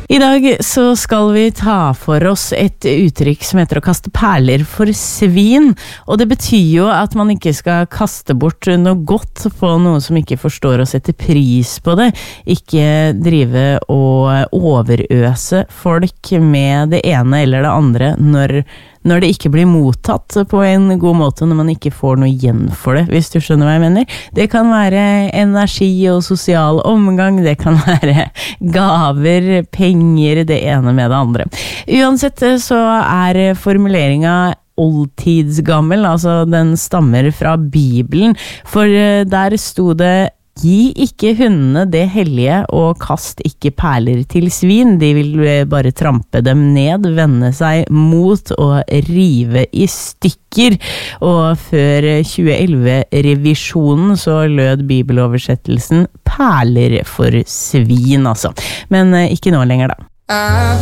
I dag så skal vi ta for oss et uttrykk som heter å kaste perler for svin, og det betyr jo at man ikke skal kaste bort noe godt på noe som ikke forstår å sette pris på det, ikke drive og overøse folk med det ene eller det andre når det ikke blir mottatt på en god måte, når man ikke får noe igjen for det, hvis du skjønner hva jeg mener. Det kan være energi og sosial omgang, det kan være gaver, penger, det ene med det andre. Uansett så formuleringen oldtidsgammel, altså den stammer fra Bibelen, for der stod det: Gi ikke hundene det hellige, og kast ikke perler til svin. De vil bare trampe dem ned, vende seg mot og rive i stykker. Og før 2011-revisjonen så lød bibeloversettelsen perler for svin, altså. Men ikke nå lenger da.